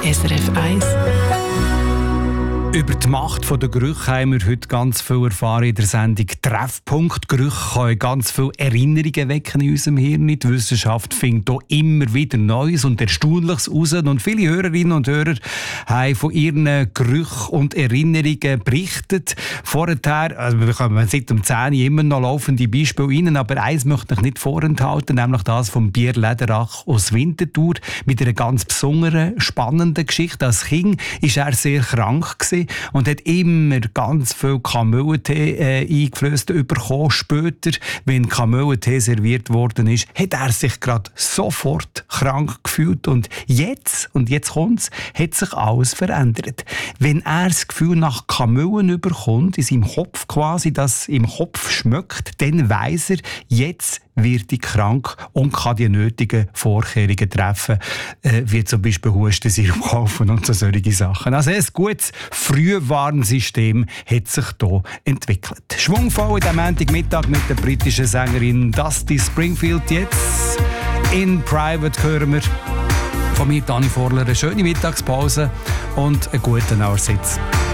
SRF 1. Über die Macht der Gerüche haben wir heute ganz viel erfahren in der Sendung Treffpunkt. Gerüche können ganz viele Erinnerungen wecken in unserem Hirn. Die Wissenschaft findet hier immer wieder Neues und Erstaunliches raus. Und viele Hörerinnen und Hörer haben von ihren Gerüchen und Erinnerungen berichtet. Vorher, also wir bekommen seit um 10 Uhr immer noch laufende Beispiele rein, aber eins möchte ich nicht vorenthalten, nämlich das vom Bier Lederach aus Winterthur mit einer ganz besonderen, spannenden Geschichte. Als Kind war er sehr krank gewesen und hat immer ganz viel Kamillentee eingeflößt bekommen. Später, wenn Kamillentee serviert worden ist, hat er sich gerade sofort krank gefühlt. Und jetzt kommt's, hat sich alles verändert. Wenn er das Gefühl nach Kamillen bekommt, in seinem Kopf quasi, das im Kopf schmeckt, dann weiss er, jetzt wird ich krank und kann die nötigen Vorkehrungen treffen, wie zum Beispiel Hustensirup kaufen und so solche Sachen. Also ein gutes Frühwarnsystem hat sich hier entwickelt. Schwungvoll in diesem Montagmittag mit der britischen Sängerin Dusty Springfield. Jetzt in Private hören wir von mir, Dani Vorler, eine schöne Mittagspause und einen guten Aussitz.